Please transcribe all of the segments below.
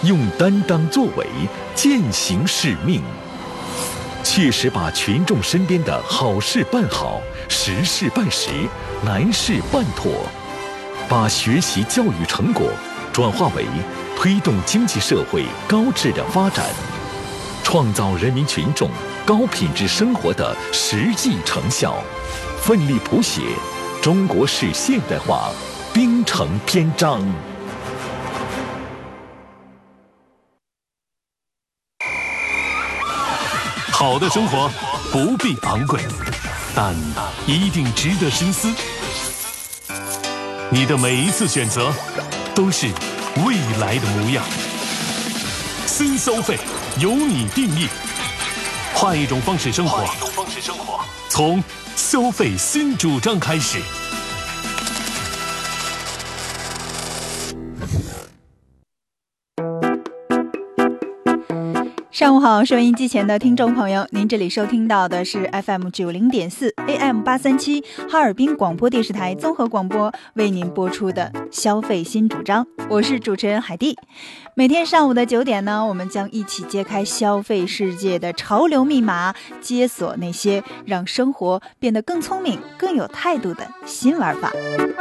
用担当作为，践行使命，切实把群众身边的好事办好，实事办实，难事办妥，把学习教育成果转化为推动经济社会高质量发展，创造人民群众高品质生活的实际成效，奋力谱写中国式现代化兵程篇章。 好的生活不必昂贵，但一定值得深思。你的每一次选择都是未来的模样。新消费由你定义，换一种方式生活，从消费新主张开始。 上午好，收音机前的听众朋友，您这里收听到的是 FM 90.4 AM 837哈尔滨广播电视台综合广播为您播出的消费新主张，我是主持人海蒂。每天上午的9点呢，我们将一起揭开消费世界的潮流密码，解锁那些让生活变得更聪明、更有态度的新玩法。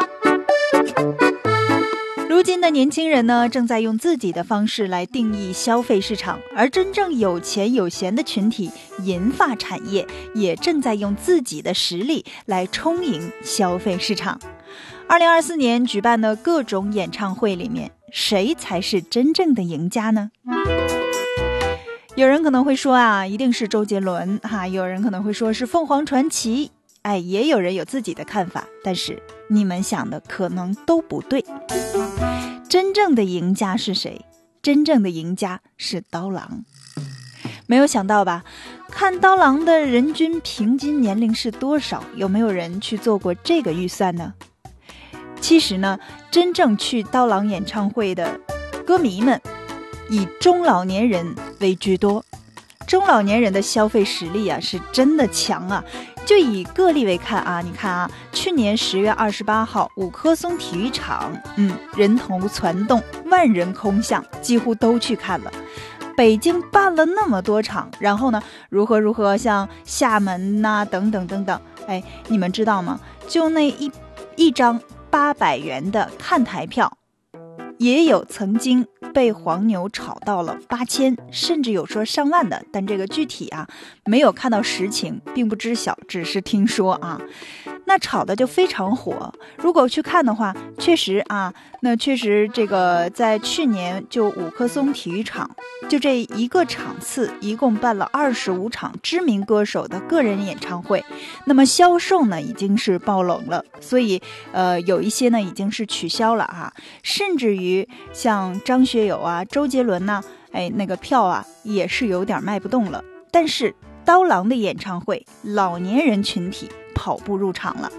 如今的年轻人呢，正在用自己的方式来定义消费市场，而真正有钱有闲的群体银发产业也正在用自己的实力来充盈消费市场。2024年举办的各种演唱会里面，谁才是真正的赢家呢？有人可能会说啊，一定是周杰伦哈，有人可能会说是凤凰传奇，也有人有自己的看法，但是你们想的可能都不对。真正的赢家是谁？真正的赢家是刀郎。没有想到吧？看刀郎的人均平均年龄是多少？有没有人去做过这个预算呢？其实呢，真正去刀郎演唱会的歌迷们以中老年人为居多。中老年人的消费实力啊，是真的强啊！就以个例为看啊，你看啊，去年10月28号，五棵松体育场，人头攒动，万人空巷，几乎都去看了。北京办了那么多场，然后呢，如何，像厦门呐、等等等等，你们知道吗？就那一张800元的看台票，也有曾经被黄牛炒到了8000，甚至有说上万的，但这个具体啊没有看到实情，并不知晓，只是听说啊。那炒的就非常火，如果去看的话，确实这个在去年就五棵松体育场就这一个场次一共办了25场知名歌手的个人演唱会，那么销售呢已经是爆冷了，所以有一些呢已经是取消了啊，甚至于像张学友啊、周杰伦呐，那个票啊也是有点卖不动了。但是刀郎的演唱会，老年人群体跑步入场了。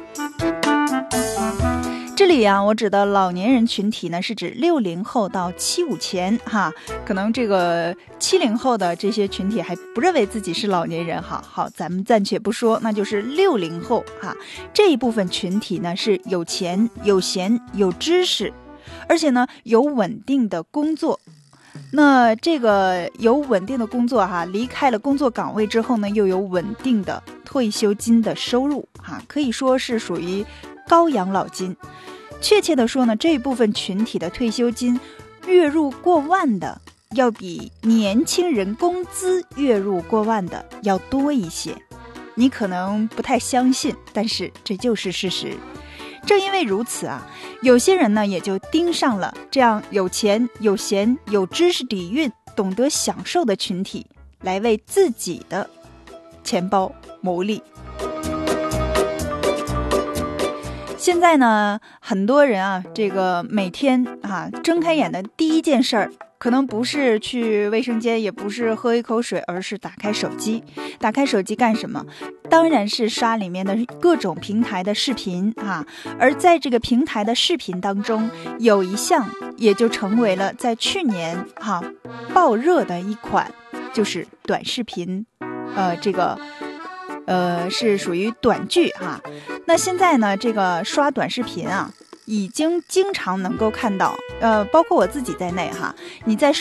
这里啊，我指的老年人群体呢，是指60后到75前哈，可能这个70后的这些群体还不认为自己是老年人哈。好，咱们暂且不说，那就是60后哈，这一部分群体呢是有钱、有闲、有知识，而且呢有稳定的工作。那这个有稳定的工作哈，离开了工作岗位之后呢，又有稳定的退休金的收入哈，可以说是属于高养老金。确切的说呢，这一部分群体的退休金月入过万的，要比年轻人工资月入过万的要多一些。你可能不太相信，但是这就是事实。正因为如此啊，有些人呢也就盯上了这样有钱、有闲、有知识底蕴、懂得享受的群体，来为自己的钱包谋利。现在呢，很多人啊，这个每天啊睁开眼的第一件事儿，可能不是去卫生间，也不是喝一口水，而是打开手机。打开手机干什么？当然是刷里面的各种平台的视频啊。而在这个平台的视频当中，有一项也就成为了在去年爆热的一款，就是短视频，是属于短剧哈。那现在呢，这个刷短视频啊，已经经常能够看到，包括我自己在内哈，你在